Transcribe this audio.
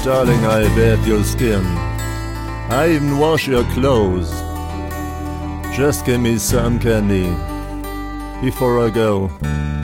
Darling, I bathe your skin. I even wash your clothes. Just give me some candy before I go.